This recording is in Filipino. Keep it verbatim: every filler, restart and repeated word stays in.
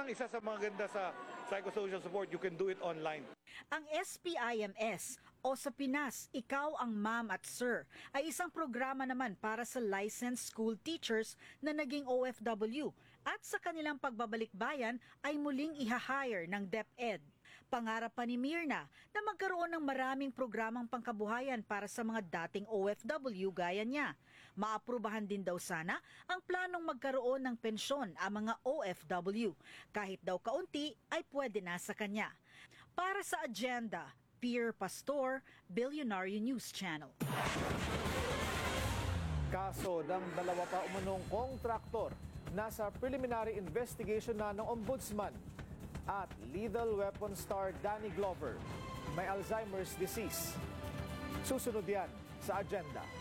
ang isa sa mga ganda sa psychosocial support, you can do it online. Ang S P I M S o sa Pinas, Ikaw ang Ma'am at Sir ay isang programa naman para sa licensed school teachers na naging O F W at sa kanilang pagbabalik bayan ay muling iha-hire ng DepEd. Pangarap pa ni Mirna na magkaroon ng maraming programang pangkabuhayan para sa mga dating O F W gaya niya. Maaprubahan din daw sana ang planong magkaroon ng pensyon ang mga O F W. Kahit daw kaunti ay pwede na sa kanya. Para sa Agenda, Pierre Pastor, Billionaire News Channel. Kaso ng dalawa pa umanong kontraktor nasa preliminary investigation na ng Ombudsman. At lethal weapon star Danny Glover may Alzheimer's disease. Susunod yan sa Agenda.